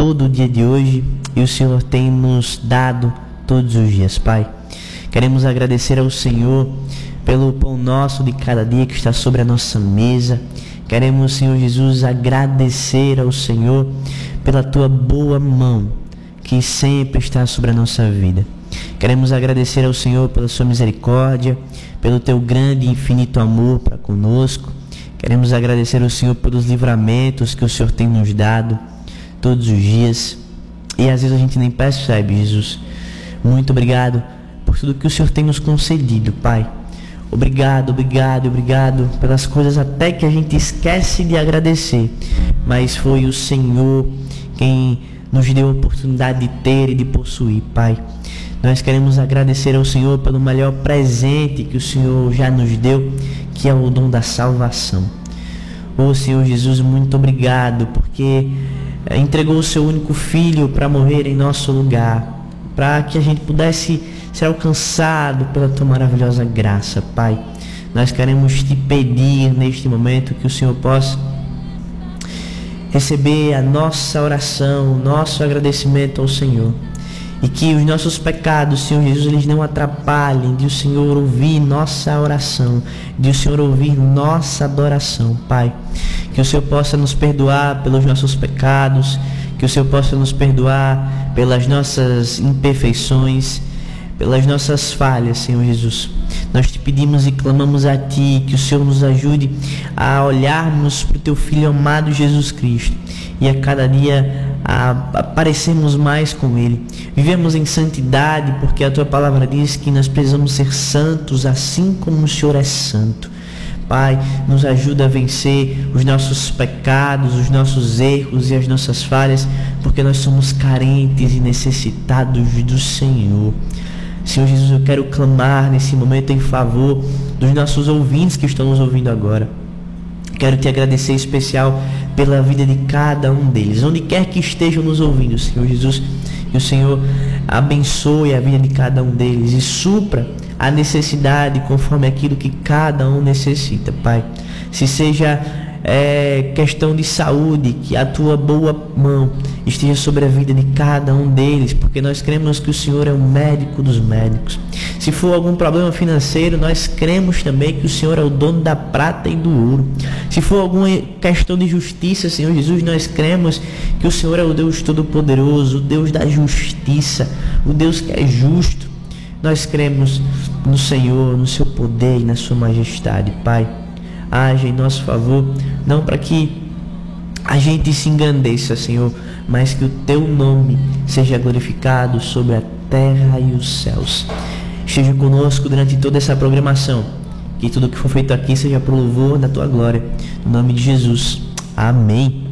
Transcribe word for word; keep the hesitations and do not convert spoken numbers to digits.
todo o dia de hoje e o Senhor tem nos dado todos os dias, Pai. Queremos agradecer ao Senhor pelo pão nosso de cada dia que está sobre a nossa mesa. Queremos, Senhor Jesus, agradecer ao Senhor pela Tua boa mão que sempre está sobre a nossa vida. Queremos agradecer ao Senhor pela Sua misericórdia, pelo Teu grande e infinito amor para conosco. Queremos agradecer ao Senhor pelos livramentos que o Senhor tem nos dado todos os dias. E às vezes a gente nem percebe, Jesus. Muito obrigado por tudo que o Senhor tem nos concedido, Pai. Obrigado, obrigado, obrigado pelas coisas até que a gente esquece de agradecer. Mas foi o Senhor quem nos deu a oportunidade de ter e de possuir, Pai. Nós queremos agradecer ao Senhor pelo melhor presente que o Senhor já nos deu, que é o dom da salvação. Ô Senhor Jesus, muito obrigado, porque entregou o seu único Filho para morrer em nosso lugar, para que a gente pudesse ser alcançado pela Tua maravilhosa graça, Pai. Nós queremos Te pedir neste momento que o Senhor possa receber a nossa oração, o nosso agradecimento ao Senhor. E que os nossos pecados, Senhor Jesus, eles não atrapalhem de o Senhor ouvir nossa oração, de o Senhor ouvir nossa adoração, Pai. Que o Senhor possa nos perdoar pelos nossos pecados, que o Senhor possa nos perdoar pelas nossas imperfeições, pelas nossas falhas, Senhor Jesus. Nós Te pedimos e clamamos a Ti que o Senhor nos ajude a olharmos para o Teu Filho amado Jesus Cristo e a cada dia a aparecermos mais com Ele. Vivemos em santidade, porque a Tua palavra diz que nós precisamos ser santos assim como o Senhor é santo. Pai, nos ajuda a vencer os nossos pecados, os nossos erros e as nossas falhas, porque nós somos carentes e necessitados do Senhor. Senhor Jesus, eu quero clamar nesse momento em favor dos nossos ouvintes que estão nos ouvindo agora. Quero Te agradecer em especial pela vida de cada um deles, onde quer que estejam nos ouvindo, Senhor Jesus. Que o Senhor abençoe a vida de cada um deles e supra a necessidade conforme aquilo que cada um necessita, Pai. Se seja é, questão de saúde, que a Tua boa mão esteja sobre a vida de cada um deles, porque nós cremos que o Senhor é o médico dos médicos. Se for algum problema financeiro, nós cremos também que o Senhor é o dono da prata e do ouro. Se for alguma questão de justiça, Senhor Jesus, nós cremos que o Senhor é o Deus Todo-Poderoso, o Deus da justiça, o Deus que é justo. Nós cremos no Senhor, no Seu poder e na Sua majestade, Pai. Haja em nosso favor, não para que a gente se engrandeça, Senhor, mas que o Teu nome seja glorificado sobre a terra e os céus. Esteja conosco durante toda essa programação. Que tudo que for feito aqui seja para o louvor da Tua glória. No nome de Jesus. Amém.